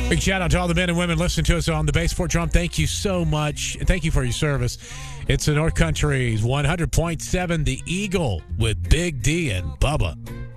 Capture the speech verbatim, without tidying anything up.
Big shout out to all the men and women listening to us on the Base Fort Drum. Thank you so much, and thank you for your service. It's the North Country's one hundred point seven The Eagle with Big D and Bubba.